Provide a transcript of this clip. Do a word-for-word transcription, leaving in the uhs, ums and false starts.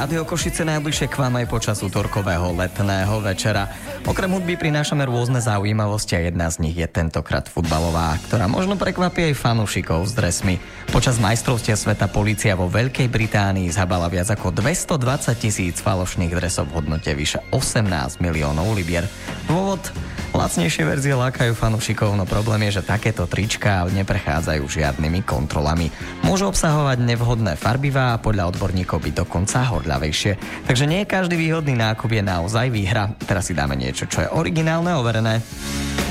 Rádio Košice najbližšie k vám aj počas útorkového letného večera. Okrem hudby prinášame rôzne zaujímavosti a jedna z nich je tentokrát futbalová, ktorá možno prekvapí aj fanúšikov s dresmi. Počas majstrovstiev sveta polícia vo Veľkej Británii zhabala viac ako dvestodvadsať tisíc falošných dresov v hodnote vyše osemnásť miliónov libier. Dôvod? Lacnejšie verzie lákajú fanúšikov, no problém je, že takéto tričká neprechádzajú žiadnymi kontrolami. Môžu obsahovať nevhodné farbivá a podľa odborníkov byť dokonca horľavejšie. Takže nie každý výhodný nákup je naozaj výhra. Teraz si dáme niečo, čo je originálne, overené.